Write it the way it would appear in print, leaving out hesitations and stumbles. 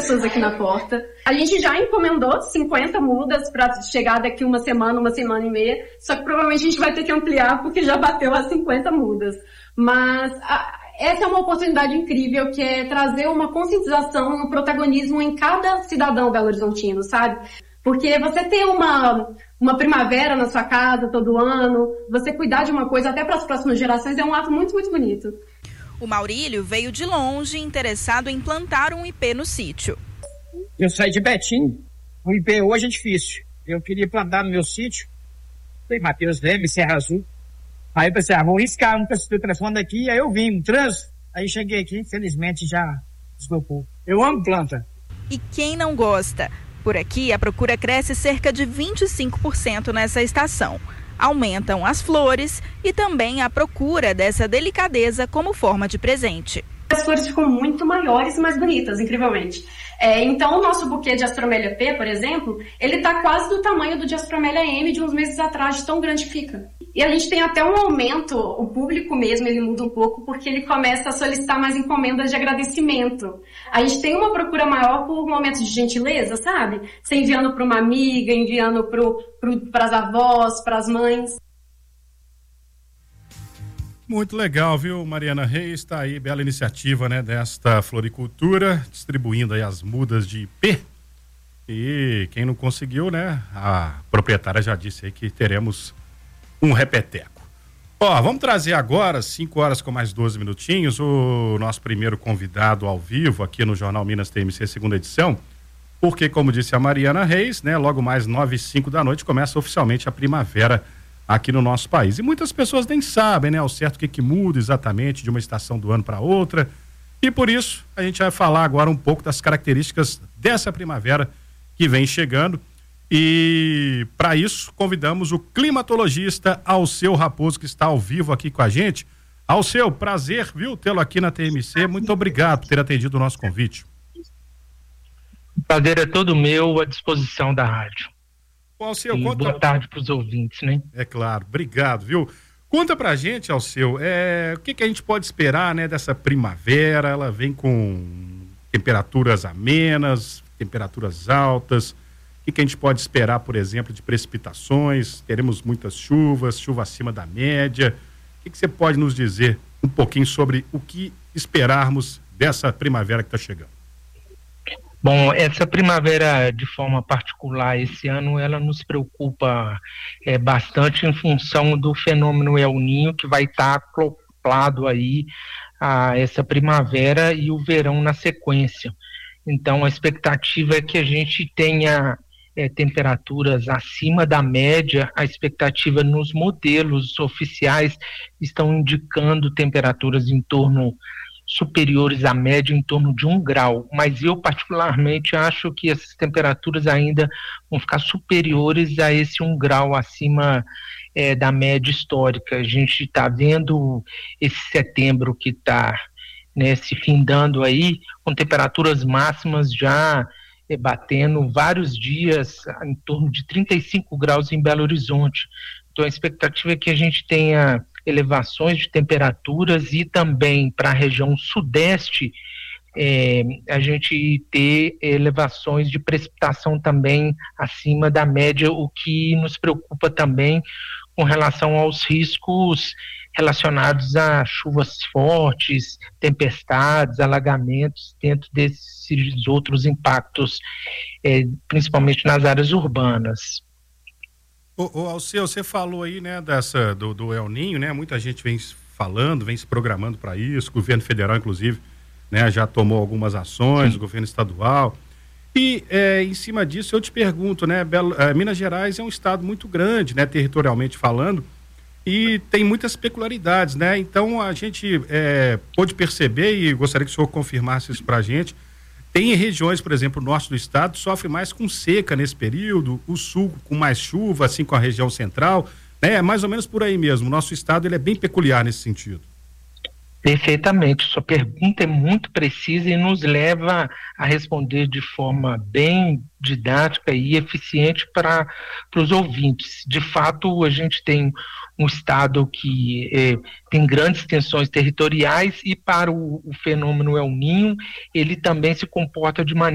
pessoas aqui na porta. A gente já encomendou 50 mudas para chegar daqui uma semana e meia, só que provavelmente a gente vai ter que ampliar porque já bateu as 50 mudas. Mas essa é uma oportunidade incrível, que é trazer uma conscientização e um protagonismo em cada cidadão belo-horizontino, sabe? Porque você ter uma primavera na sua casa todo ano, você cuidar de uma coisa até para as próximas gerações é um ato muito, muito bonito. O Maurílio veio de longe, interessado em plantar um ipê no sítio. Eu saí de Betim. O ipê hoje é difícil. Eu queria plantar no meu sítio. Falei, Matheus Leme, Serra Azul. Aí eu pensei, vou riscar um telefone daqui. Aí eu vim, trânsito. Aí cheguei aqui, infelizmente já deslocou. Eu amo planta. E quem não gosta? Por aqui, a procura cresce cerca de 25% nessa estação. Aumentam as flores e também a procura dessa delicadeza como forma de presente. As flores ficam muito maiores e mais bonitas, incrivelmente. Então, o nosso buquê de Astromélia P, por exemplo, ele está quase do tamanho do de Astromélia M de uns meses atrás, de tão grande fica. E a gente tem até um aumento, o público mesmo, ele muda um pouco, porque ele começa a solicitar mais encomendas de agradecimento. A gente tem uma procura maior por momentos de gentileza, sabe? Você enviando para uma amiga, enviando para as avós, para as mães. Muito legal, viu, Mariana Reis? Está aí, bela iniciativa, né, desta floricultura, distribuindo aí as mudas de ipê. E quem não conseguiu, né, a proprietária já disse aí que teremos um repeteco. Ó, vamos trazer agora, 5 horas com mais 12 minutinhos, o nosso primeiro convidado ao vivo aqui no Jornal Minas TMC, segunda edição, porque, como disse a Mariana Reis, né, logo mais 9h05 da noite começa oficialmente a primavera aqui no nosso país. E muitas pessoas nem sabem, né, ao certo o que muda exatamente de uma estação do ano para outra. E por isso a gente vai falar agora um pouco das características dessa primavera que vem chegando. E para isso convidamos o climatologista Alceu Raposo, que está ao vivo aqui com a gente. Alceu, prazer, viu, tê-lo aqui na TMC. Muito obrigado por ter atendido o nosso convite. O prazer é todo meu, à disposição da rádio. Alceu, boa tarde para os ouvintes, né? É claro, obrigado, viu? Conta pra gente, Alceu, o que a gente pode esperar, né, dessa primavera? Ela vem com temperaturas amenas, temperaturas altas. O que a gente pode esperar, por exemplo, de precipitações? Teremos muitas chuvas, chuva acima da média. O que você pode nos dizer um pouquinho sobre o que esperarmos dessa primavera que está chegando? Bom, essa primavera, de forma particular, esse ano, ela nos preocupa bastante em função do fenômeno El Niño, que vai estar acoplado aí a essa primavera e o verão na sequência. Então, a expectativa é que a gente tenha temperaturas acima da média. A expectativa nos modelos oficiais estão indicando temperaturas em torno superiores à média, em torno de 1 grau, mas eu particularmente acho que essas temperaturas ainda vão ficar superiores a esse 1 grau acima da média histórica. A gente está vendo esse setembro que está, né, se findando aí, com temperaturas máximas já batendo vários dias em torno de 35 graus em Belo Horizonte. Então a expectativa é que a gente tenha elevações de temperaturas e também para a região sudeste a gente ter elevações de precipitação também acima da média, o que nos preocupa também com relação aos riscos relacionados a chuvas fortes, tempestades, alagamentos, dentro desses outros impactos, principalmente nas áreas urbanas. Alceu, você falou aí, né, do El Niño, né? Muita gente vem falando, vem se programando para isso, o governo federal, inclusive, né, já tomou algumas ações, o governo estadual. E em cima disso eu te pergunto, né, Minas Gerais é um estado muito grande, né, territorialmente falando, e tem muitas peculiaridades, né? Então a gente pôde perceber, e gostaria que o senhor confirmasse isso para a gente. Tem regiões, por exemplo, o norte do estado sofre mais com seca nesse período, o sul com mais chuva, assim com a região central, né? Mais ou menos por aí mesmo. O nosso estado ele é bem peculiar nesse sentido. Perfeitamente. Sua pergunta é muito precisa e nos leva a responder de forma bem didática e eficiente para os ouvintes. De fato, a gente tem um estado que tem grandes tensões territoriais e para o fenômeno El Niño, ele também se comporta de maneira